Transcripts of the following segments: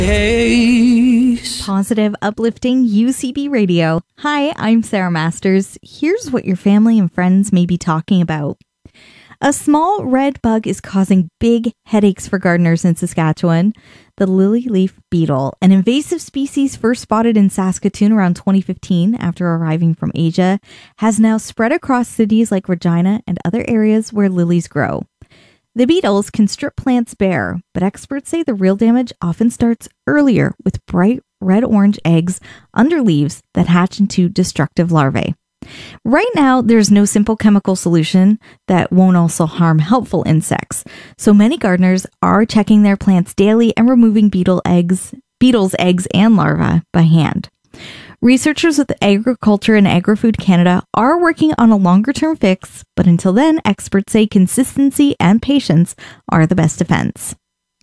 Positive, uplifting UCB Radio. Hi, I'm Sarah Masters. Here's what your family and friends may be talking about. A small red bug is causing big headaches for gardeners in Saskatchewan. The lily leaf beetle, an invasive species first spotted in Saskatoon around 2015 after arriving from Asia, has now spread across cities like Regina and other areas where lilies grow. The beetles can strip plants bare, but experts say the real damage often starts earlier with bright red-orange eggs under leaves that hatch into destructive larvae. Right now, there's no simple chemical solution that won't also harm helpful insects, so many gardeners are checking their plants daily and removing beetles' eggs and larvae by hand. Researchers with Agriculture and Agri-Food Canada are working on a longer-term fix, but until then, experts say consistency and patience are the best defense.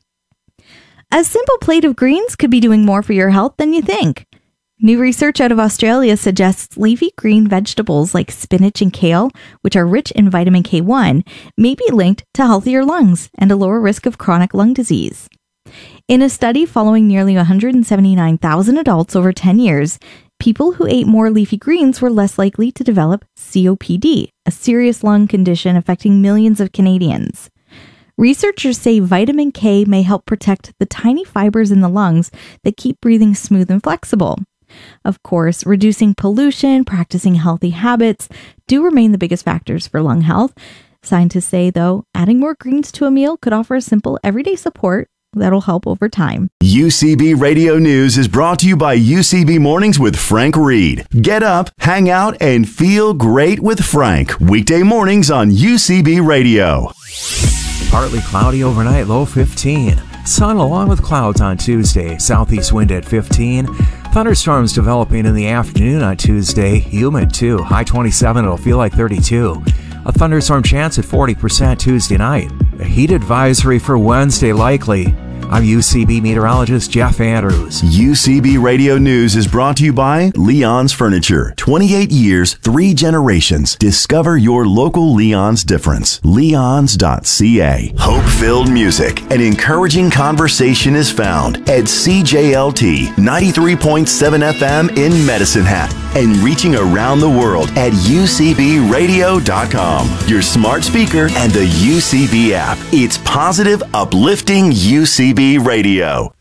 A simple plate of greens could be doing more for your health than you think. New research out of Australia suggests leafy green vegetables like spinach and kale, which are rich in vitamin K1, may be linked to healthier lungs and a lower risk of chronic lung disease. In a study following nearly 179,000 adults over 10 years, people who ate more leafy greens were less likely to develop COPD, a serious lung condition affecting millions of Canadians. Researchers say vitamin K may help protect the tiny fibers in the lungs that keep breathing smooth and flexible. Of course, reducing pollution, practicing healthy habits do remain the biggest factors for lung health. Scientists say, though, adding more greens to a meal could offer a simple everyday support that'll help over time. UCB Radio News is brought to you by UCB Mornings with Frank Reed. Get up, hang out, and feel great with Frank. Weekday mornings on UCB Radio. Partly cloudy overnight, low 15. Sun along with clouds on Tuesday. Southeast wind at 15. Thunderstorms developing in the afternoon on Tuesday. Humid too. High 27. It'll feel like 32. A thunderstorm chance at 40% Tuesday night. A heat advisory for Wednesday likely. I'm UCB meteorologist Jeff Andrews. UCB Radio News is brought to you by Leon's Furniture. 28 years, 3 generations. Discover your local Leon's difference. Leons.ca. Hope-filled music and encouraging conversation is found at CJLT 93.7 FM in Medicine Hat and reaching around the world at UCBradio.com. Your smart speaker and the UCB app. It's positive, uplifting UCB Radio.